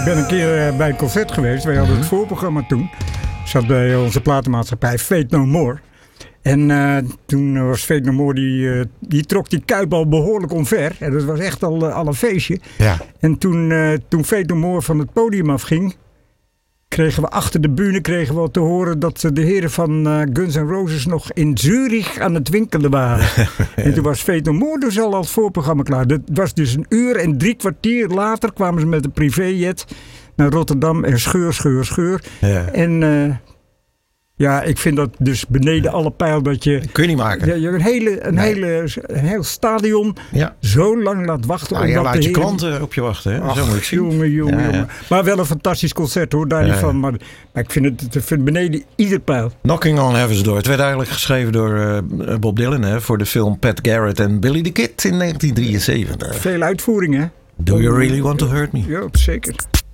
ben een keer bij een concert geweest. Wij hadden het voorprogramma toen. Zat bij onze platenmaatschappij Fate No More. En toen was Fate No More, die trok die kuip al behoorlijk omver. En dat was echt al een feestje. Ja. En toen Fate No More van het podium afging, kregen we achter de bühne te horen dat de heren van Guns N' Roses nog in Zurich aan het winkelen waren. En toen was Fate No More dus al het voorprogramma klaar. Dat was dus 1 uur en 3 kwartier later kwamen ze met een privéjet naar Rotterdam en scheur. Ja. En ja, ik vind dat dus beneden alle pijl dat je... Dat kun je niet maken. Ja, je een heel stadion zo lang laat wachten. Je laat je klanten op je wachten. Hè? Zo moet ik zien. Jongen. Maar wel een fantastisch concert hoor, daar niet van. Maar ik vind het beneden ieder pijl. Knocking on Heaven's Door. Het werd eigenlijk geschreven door Bob Dylan voor de film Pat Garrett en Billy the Kid in 1973. Veel uitvoeringen. Do you really want to hurt me? Ja, zeker.